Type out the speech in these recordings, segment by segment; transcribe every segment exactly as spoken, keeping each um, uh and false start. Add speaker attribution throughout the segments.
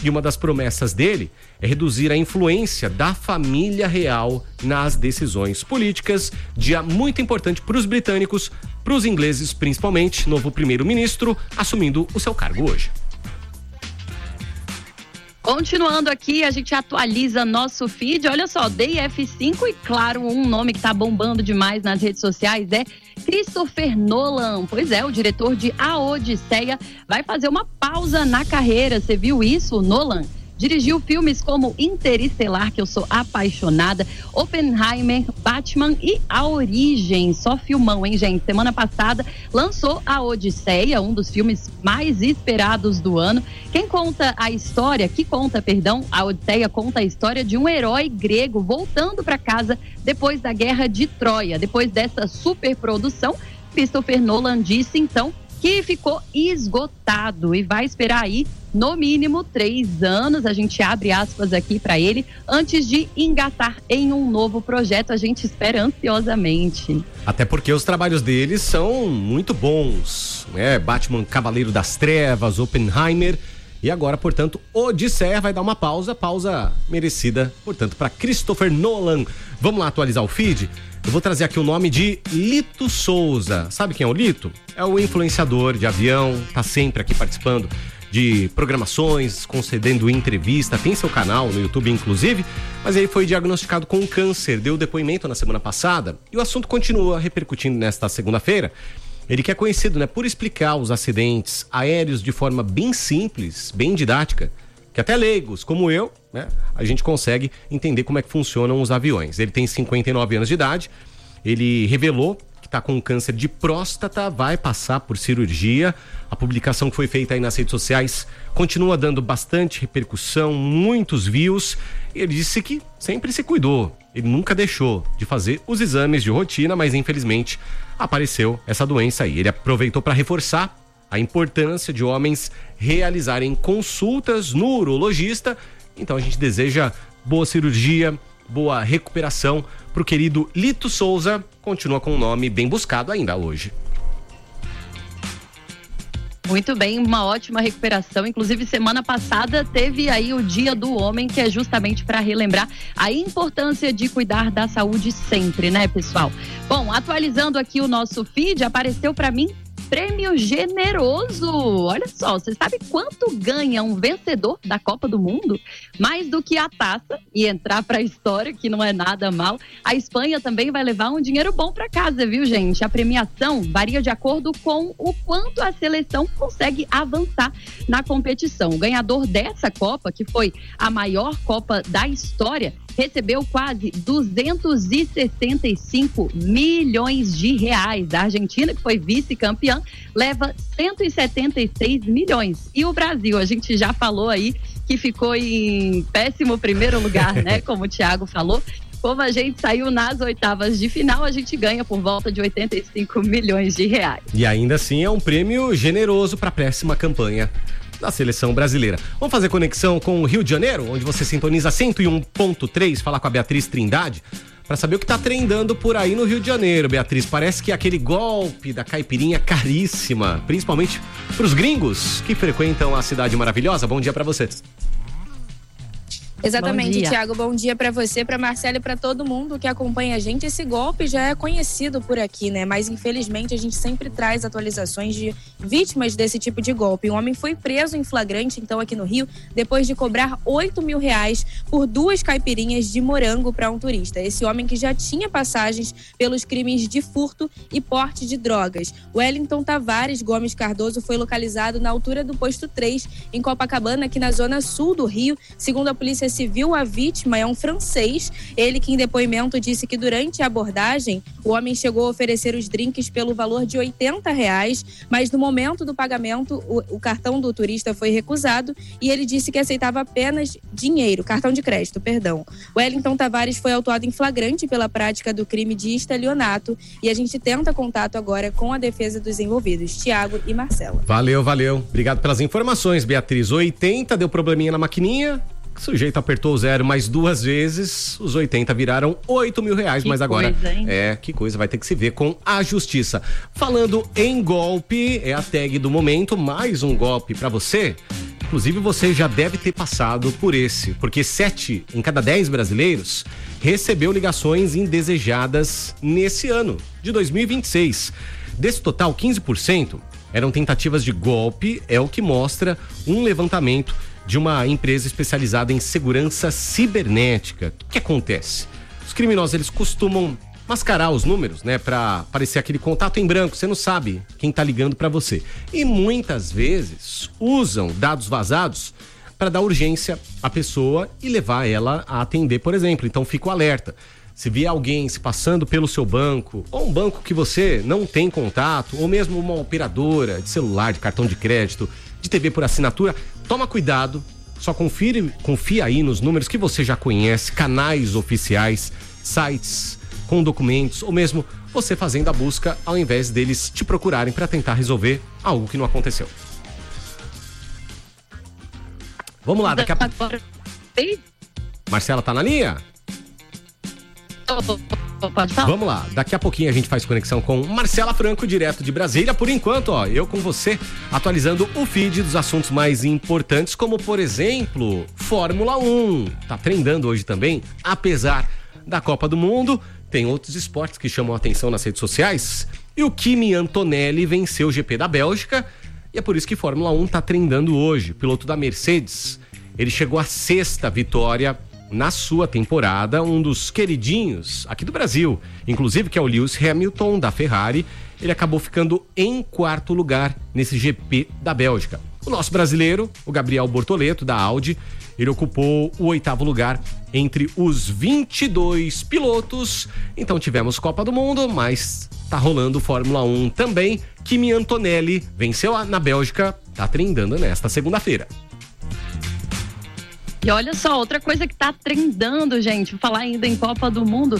Speaker 1: E uma das promessas dele é reduzir a influência da família real nas decisões políticas. Dia muito importante para os britânicos, para os ingleses principalmente. Novo primeiro-ministro assumindo o seu cargo hoje.
Speaker 2: Continuando aqui, a gente atualiza nosso feed. Olha só, D F cinco e, claro, um nome que tá bombando demais nas redes sociais é Christopher Nolan. Pois é, o diretor de A Odisseia vai fazer uma pausa na carreira. Você viu isso, Nolan? Dirigiu filmes como Interestelar, que eu sou apaixonada, Oppenheimer, Batman e A Origem. Só filmão, hein, gente? Semana passada lançou A Odisseia, um dos filmes mais esperados do ano. Quem conta a história, que conta, perdão, A Odisseia conta a história de um herói grego voltando para casa depois da Guerra de Troia. Depois dessa superprodução, Christopher Nolan disse, então, que ficou esgotado e vai esperar aí no mínimo três anos, a gente abre aspas aqui para ele, antes de engatar em um novo projeto. A gente espera ansiosamente.
Speaker 1: Até porque os trabalhos deles são muito bons, né? Batman Cavaleiro das Trevas, Oppenheimer e agora, portanto, Odisseia vai dar uma pausa, pausa merecida, portanto, para Christopher Nolan. Vamos lá atualizar o feed? Eu vou trazer aqui o nome de Lito Souza. Sabe quem é o Lito? É o influenciador de avião, tá sempre aqui participando de programações, concedendo entrevista, tem seu canal no YouTube inclusive, mas ele foi diagnosticado com câncer, deu depoimento na semana passada e o assunto continua repercutindo nesta segunda-feira. Ele que é conhecido, né, por explicar os acidentes aéreos de forma bem simples, bem didática, que até leigos, como eu, né, a gente consegue entender como é que funcionam os aviões. Ele tem cinquenta e nove anos de idade, ele revelou que está com câncer de próstata, vai passar por cirurgia. A publicação que foi feita aí nas redes sociais continua dando bastante repercussão, muitos views. Ele disse que sempre se cuidou, ele nunca deixou de fazer os exames de rotina, mas infelizmente apareceu essa doença aí. Ele aproveitou para reforçar a importância de homens realizarem consultas no urologista. Então a gente deseja boa cirurgia, boa recuperação pro querido Lito Souza, continua com um nome bem buscado ainda hoje.
Speaker 2: Muito bem, uma ótima recuperação. Inclusive, semana passada teve aí o Dia do Homem, que é justamente para relembrar a importância de cuidar da saúde sempre, né, pessoal? Bom, atualizando aqui o nosso feed, apareceu para mim prêmio generoso. Olha só, você sabe quanto ganha um vencedor da Copa do Mundo? Mais do que a taça e entrar para a história, que não é nada mal. A Espanha também vai levar um dinheiro bom para casa, viu, gente? A premiação varia de acordo com o quanto a seleção consegue avançar na competição. O ganhador dessa Copa, que foi a maior Copa da história, recebeu quase duzentos e sessenta e cinco milhões de reais. A Argentina, que foi vice-campeã, leva cento e setenta e seis milhões. E o Brasil, a gente já falou aí que ficou em péssimo primeiro lugar, né? Como o Thiago falou. Como a gente saiu nas oitavas de final, a gente ganha por volta de oitenta e cinco milhões de reais.
Speaker 1: E ainda assim é um prêmio generoso para a próxima campanha da seleção brasileira. Vamos fazer conexão com o Rio de Janeiro, onde você sintoniza cento e um ponto três, falar com a Beatriz Trindade, para saber o que tá trendando por aí no Rio de Janeiro. Beatriz, parece que aquele golpe da caipirinha caríssima, principalmente para os gringos que frequentam a cidade maravilhosa. Bom dia para vocês.
Speaker 3: Exatamente, Thiago. Bom dia para você, para Marcela e para todo mundo que acompanha a gente. Esse golpe já é conhecido por aqui, né? Mas infelizmente a gente sempre traz atualizações de vítimas desse tipo de golpe. Um homem foi preso em flagrante, então, aqui no Rio, depois de cobrar oito mil reais por duas caipirinhas de morango para um turista. Esse homem que já tinha passagens pelos crimes de furto e porte de drogas. Wellington Tavares Gomes Cardoso foi localizado na altura do posto três, em Copacabana, aqui na zona sul do Rio. Segundo a Polícia Civil, a vítima é um francês. Ele que em depoimento disse que durante a abordagem o homem chegou a oferecer os drinks pelo valor de oitenta reais, mas no momento do pagamento o, o cartão do turista foi recusado e ele disse que aceitava apenas dinheiro, cartão de crédito, perdão. Wellington Tavares foi autuado em flagrante pela prática do crime de estelionato e a gente tenta contato agora com a defesa dos envolvidos, Thiago e Marcela.
Speaker 1: Valeu, valeu. Obrigado pelas informações, Beatriz. oitenta, deu probleminha na maquininha. O sujeito apertou o zero mais duas vezes, os oitenta viraram oito mil reais, que mas agora coisa, hein? É, que coisa, vai ter que se ver com a justiça. Falando em golpe, é a tag do momento, mais um golpe pra você. inclusive você já deve ter passado por esse, porque sete em cada dez brasileiros recebeu ligações indesejadas nesse ano de dois mil e vinte e seis. Desse total, quinze por cento eram tentativas de golpe, é o que mostra um levantamento de uma empresa especializada em segurança cibernética. O que acontece? Os criminosos, eles costumam mascarar os números, né, para aparecer aquele contato em branco, você não sabe quem tá ligando para você. E muitas vezes usam dados vazados para dar urgência à pessoa e levar ela a atender, por exemplo. Então fica o alerta. Se vier alguém se passando pelo seu banco, ou um banco que você não tem contato, ou mesmo uma operadora de celular, de cartão de crédito, de T V por assinatura, toma cuidado, só confira, confia aí nos números que você já conhece, canais oficiais, sites com documentos, ou mesmo você fazendo a busca ao invés deles te procurarem para tentar resolver algo que não aconteceu. Vamos lá, daqui a pouco. Marcela tá na linha?
Speaker 2: Pode falar.
Speaker 1: Vamos lá, daqui a pouquinho a gente faz conexão com Marcela Franco, direto de Brasília. Por enquanto, ó, eu com você, atualizando o feed dos assuntos mais importantes, como por exemplo, Fórmula um. Tá trendando hoje também, apesar da Copa do Mundo. Tem outros esportes que chamam a atenção nas redes sociais. E o Kimi Antonelli venceu o G P da Bélgica. E é por isso que Fórmula um tá trendando hoje. Piloto da Mercedes, ele chegou à sexta vitória na sua temporada, um dos queridinhos aqui do Brasil, inclusive, que é o Lewis Hamilton, da Ferrari. Ele acabou ficando em quarto lugar nesse G P da Bélgica. O nosso brasileiro, o Gabriel Bortoleto, da Audi, ele ocupou o oitavo lugar entre os vinte e dois pilotos. Então tivemos Copa do Mundo, mas tá rolando Fórmula um também. Kimi Antonelli venceu na Bélgica, tá trendando nesta segunda-feira.
Speaker 2: E olha só, outra coisa que tá trendando, gente, vou falar ainda em Copa do Mundo.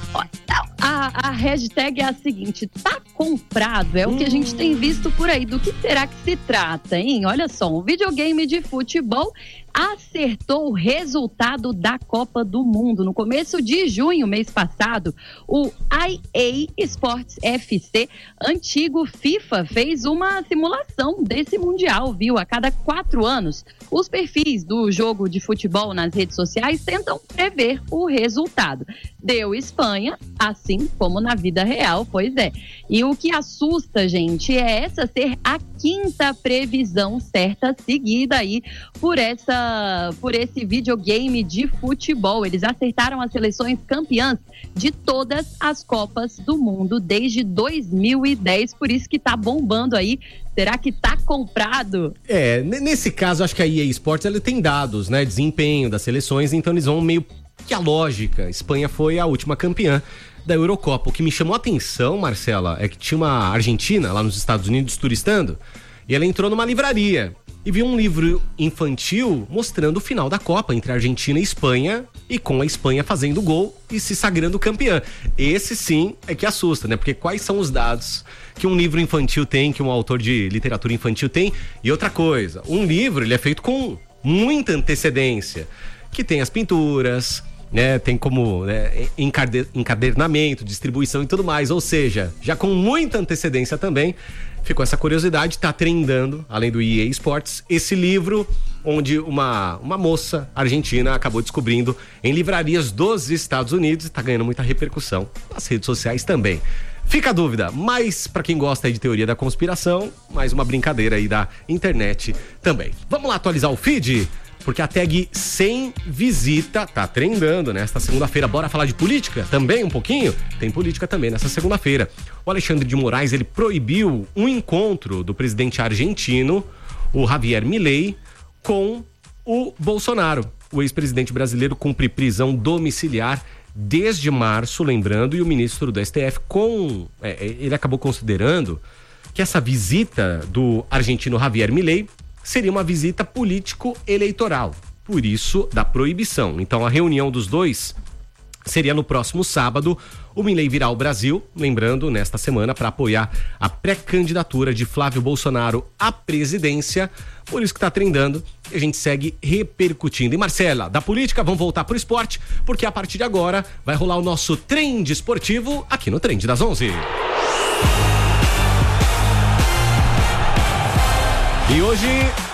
Speaker 2: A, a hashtag é a seguinte: tá comprado, é o que a gente tem visto por aí. Do que será que se trata, hein? Olha só, um videogame de futebol acertou o resultado da Copa do Mundo. No começo de junho, mês passado, o E A Sports F C, antigo FIFA, fez uma simulação desse Mundial, viu? A cada quatro anos, os perfis do jogo de futebol nas redes sociais tentam prever o resultado. Deu Espanha, assim como na vida real, pois é. E o que assusta, gente, é essa ser a quinta previsão certa seguida aí por essa por esse videogame de futebol. Eles acertaram as seleções campeãs de todas as Copas do Mundo desde dois mil e dez, por isso que tá bombando aí. Será que tá comprado?
Speaker 1: É, nesse caso, acho que a E A Sports, ela tem dados, né, desempenho das seleções, então eles vão meio que a lógica. Espanha foi a última campeã da Eurocopa. O que me chamou a atenção, Marcela, é que tinha uma argentina lá nos Estados Unidos turistando, e ela entrou numa livraria e viu um livro infantil mostrando o final da Copa entre a Argentina e a Espanha, e com a Espanha fazendo gol e se sagrando campeã. Esse sim é que assusta, né? Porque quais são os dados que um livro infantil tem, que um autor de literatura infantil tem? E outra coisa, um livro, ele é feito com muita antecedência, que tem as pinturas, né, tem como, né, encadernamento, distribuição e tudo mais, ou seja, já com muita antecedência também. Ficou essa curiosidade, tá trendando, além do E A Sports, esse livro onde uma, uma moça argentina acabou descobrindo em livrarias dos Estados Unidos e tá ganhando muita repercussão nas redes sociais também. Fica a dúvida, mas para quem gosta aí de teoria da conspiração, mais uma brincadeira aí da internet também. Vamos lá atualizar o feed? Porque a tag sem visita tá trendando nesta segunda-feira. Bora falar de política também um pouquinho? Tem política também nessa segunda-feira. O Alexandre de Moraes, ele proibiu um encontro do presidente argentino, o Javier Milei, com o Bolsonaro. O ex-presidente brasileiro cumpre prisão domiciliar desde março, lembrando, e o ministro do S T F, com, é, ele acabou considerando que essa visita do argentino Javier Milei seria uma visita político-eleitoral, por isso da proibição. Então a reunião dos dois seria no próximo sábado. O Milei virá ao Brasil, lembrando, nesta semana, para apoiar a pré-candidatura de Flávio Bolsonaro à presidência. Por isso que tá trendando e a gente segue repercutindo. E Marcela, da política, vamos voltar pro esporte, porque a partir de agora vai rolar o nosso Trend Esportivo aqui no Trend das onze. E hoje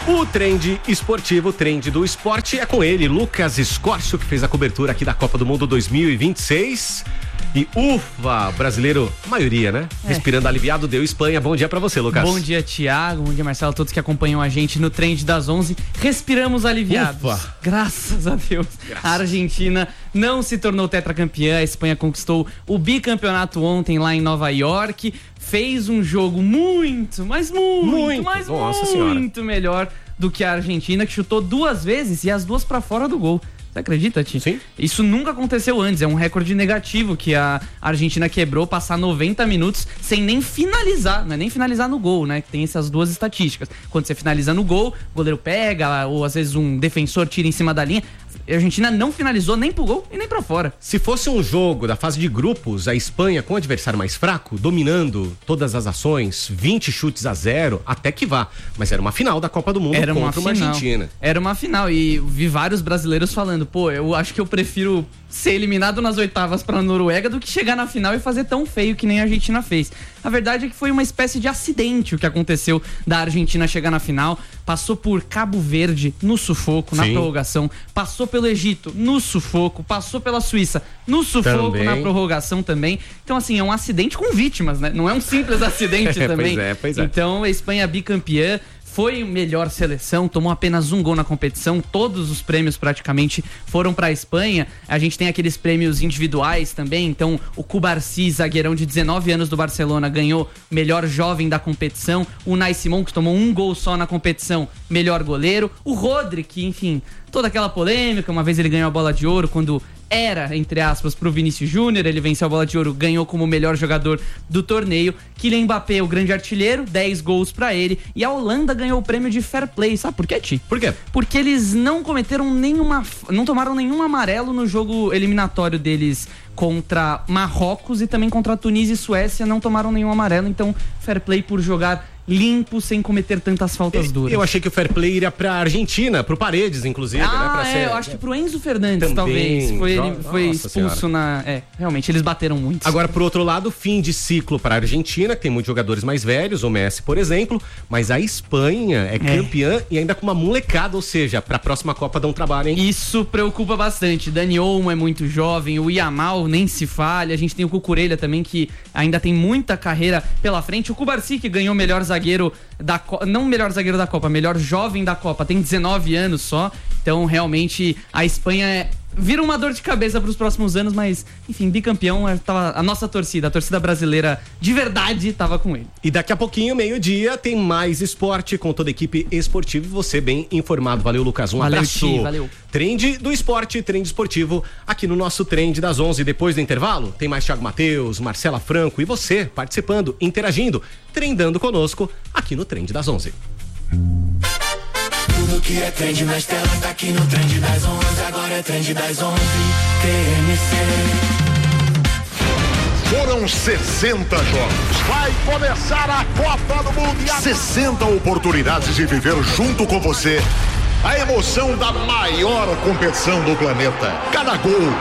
Speaker 1: O trend esportivo, o trend do esporte é com ele, Lucas Escorcio, que fez a cobertura aqui da Copa do Mundo dois mil e vinte e seis. E ufa, brasileiro, maioria, né? É. Respirando aliviado, deu Espanha. Bom dia pra você, Lucas.
Speaker 4: Bom dia, Thiago. Bom dia, Marcelo. Todos que acompanham a gente no trend das onze. Respiramos aliviados. Ufa. Graças a Deus. Graças. A Argentina não se tornou tetracampeã. A Espanha conquistou o bicampeonato ontem lá em Nova York. Fez um jogo muito, mas muito, muito mas Nossa muito senhora. melhor do que a Argentina, que chutou duas vezes e as duas pra fora do gol. Você acredita, Ti?
Speaker 1: Sim.
Speaker 4: Isso nunca aconteceu antes, é um recorde negativo que a Argentina quebrou, passar noventa minutos sem nem finalizar, não é nem finalizar no gol, né? Tem essas duas estatísticas. Quando você finaliza no gol, o goleiro pega, ou às vezes um defensor tira em cima da linha. A Argentina não finalizou nem pro gol e nem pra fora.
Speaker 1: Se fosse um jogo da fase de grupos, a Espanha com o adversário mais fraco, dominando todas as ações, vinte chutes a zero, até que vá. Mas era uma final da Copa do Mundo
Speaker 4: era
Speaker 1: contra uma, uma Argentina.
Speaker 4: Era uma final e vi vários brasileiros falando, pô, eu acho que eu prefiro ser eliminado nas oitavas pra Noruega do que chegar na final e fazer tão feio que nem a Argentina fez. A verdade é que foi uma espécie de acidente o que aconteceu da Argentina chegar na final. Passou por Cabo Verde no sufoco, na Sim. prorrogação. Passou pelo Egito no sufoco. Passou pela Suíça no sufoco, também. na prorrogação também. Então, assim, é um acidente com vítimas, né? Não é um simples acidente também.
Speaker 1: Pois é, pois é.
Speaker 4: Então, a Espanha bicampeã. Foi melhor seleção, tomou apenas um gol na competição, todos os prêmios praticamente foram para a Espanha. A gente tem aqueles prêmios individuais também, então o Cubarsí, zagueirão de dezenove anos do Barcelona, ganhou melhor jovem da competição. O Unai Simón, que tomou um gol só na competição, melhor goleiro. O Rodri, que enfim, toda aquela polêmica, uma vez ele ganhou a bola de ouro quando era, entre aspas, pro Vinícius Júnior, ele venceu a bola de ouro, ganhou como melhor jogador do torneio. Kylian Mbappé, o grande artilheiro, dez gols pra ele, e a Holanda ganhou o prêmio de Fair Play, sabe por quê, Ti?
Speaker 1: Por quê?
Speaker 4: Porque eles não cometeram nenhuma, não tomaram nenhum amarelo no jogo eliminatório deles contra Marrocos e também contra Tunísia e Suécia, não tomaram nenhum amarelo, então Fair Play por jogar limpo, sem cometer tantas faltas duras.
Speaker 1: Eu achei que o fair play iria pra Argentina, pro Paredes, inclusive,
Speaker 4: ah,
Speaker 1: né? Pra
Speaker 4: é,
Speaker 1: ser,
Speaker 4: eu acho que pro Enzo Fernandes,
Speaker 1: também,
Speaker 4: talvez. Foi, ele foi
Speaker 1: Nossa
Speaker 4: expulso
Speaker 1: senhora.
Speaker 4: na... É, realmente, eles bateram muito.
Speaker 1: Agora, por outro lado, fim de ciclo para a Argentina, que tem muitos jogadores mais velhos, o Messi, por exemplo, mas a Espanha é, é. campeã e ainda com uma molecada, ou seja, pra próxima Copa dá um trabalho, hein?
Speaker 4: Isso preocupa bastante. Dani Olmo é muito jovem, o Yamal nem se fale, a gente tem o Cucurella também, que ainda tem muita carreira pela frente. O Cubarsí, que ganhou o melhor zagueiro da Copa, não melhor zagueiro da Copa, melhor jovem da Copa, tem dezenove anos só, então realmente a Espanha é, vira uma dor de cabeça para os próximos anos, mas enfim, bicampeão, tava, a nossa torcida, a torcida brasileira de verdade estava com ele.
Speaker 1: E daqui a pouquinho, meio-dia, tem mais esporte com toda a equipe esportiva e você bem informado. Valeu, Lucas, um
Speaker 4: valeu,
Speaker 1: abraço.
Speaker 4: Ti, valeu.
Speaker 1: Trend do esporte, trend esportivo, aqui no nosso Trend das onze. Depois do intervalo, tem mais Thiago Matheus, Marcela Franco e você participando, interagindo, trendando conosco aqui no Trend das onze.
Speaker 5: Tudo que é trend nas telas tá aqui no Trend das onze. Agora é Trend das onze, T M C.
Speaker 6: Foram sessenta jogos. Vai começar a Copa do Mundo. sessenta oportunidades de viver junto com você a emoção da maior competição do planeta. Cada gol,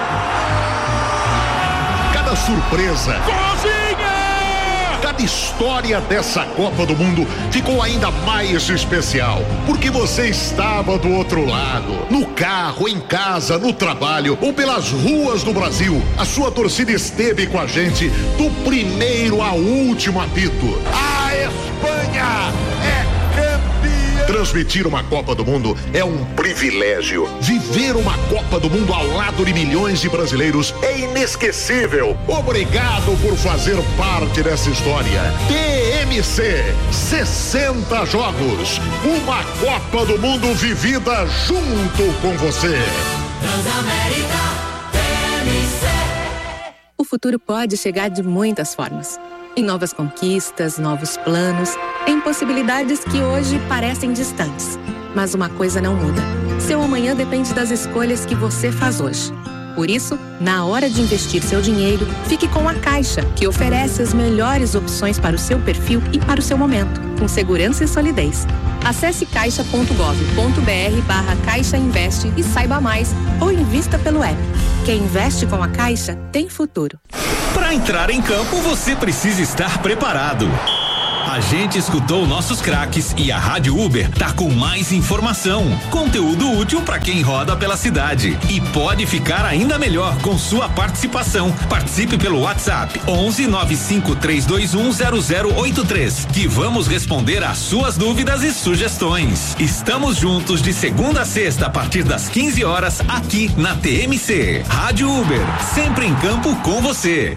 Speaker 6: cada surpresa, cada história dessa Copa do Mundo ficou ainda mais especial, porque você estava do outro lado, no carro, em casa, no trabalho ou pelas ruas do Brasil. A sua torcida esteve com a gente do primeiro ao último apito. A Espanha é transmitir uma Copa do Mundo é um privilégio. Viver uma Copa do Mundo ao lado de milhões de brasileiros é inesquecível. Obrigado por fazer parte dessa história. T M C, sessenta jogos. Uma Copa do Mundo vivida junto com você.
Speaker 5: Transamérica, T M C.
Speaker 7: O futuro pode chegar de muitas formas. Em novas conquistas, novos planos, em possibilidades que hoje parecem distantes. Mas uma coisa não muda. Seu amanhã depende das escolhas que você faz hoje. Por isso, na hora de investir seu dinheiro, fique com a Caixa, que oferece as melhores opções para o seu perfil e para o seu momento, com segurança e solidez. Acesse caixa ponto gov ponto br barra Caixa Investe e saiba mais, ou invista pelo app. Quem investe com a Caixa tem futuro.
Speaker 8: Para entrar em campo, você precisa estar preparado. A gente escutou nossos craques e a Rádio Uber tá com mais informação, conteúdo útil para quem roda pela cidade e pode ficar ainda melhor com sua participação. Participe pelo WhatsApp onze nove cinco três dois um zero zero oito três que vamos responder às suas dúvidas e sugestões. Estamos juntos de segunda a sexta a partir das quinze horas aqui na T M C. Rádio Uber, sempre em campo com você.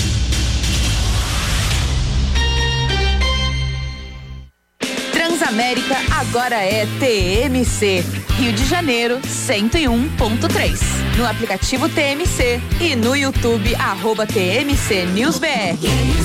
Speaker 9: Transamérica agora é T M C. Rio de Janeiro, cento e um ponto três. No aplicativo T M C e no YouTube, arroba T M C News B R.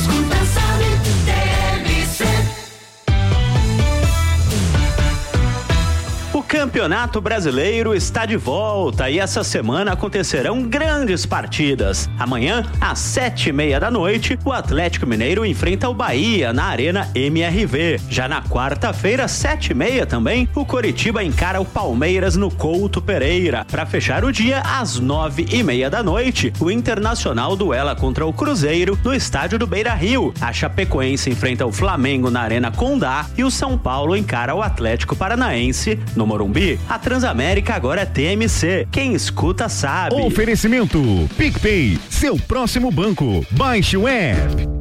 Speaker 10: O Campeonato Brasileiro está de volta e essa semana acontecerão grandes partidas. Amanhã, às sete e meia da noite, o Atlético Mineiro enfrenta o Bahia na Arena M R V. Já na quarta-feira, sete e meia também, o Coritiba encara o Palmeiras no Couto Pereira. Para fechar o dia, às nove e meia da noite, o Internacional duela contra o Cruzeiro no estádio do Beira-Rio. A Chapecoense enfrenta o Flamengo na Arena Condá e o São Paulo encara o Atlético Paranaense no Morumbi. A Transamérica agora é T M C. Quem escuta sabe.
Speaker 11: Oferecimento PicPay, seu próximo banco. Baixe o app.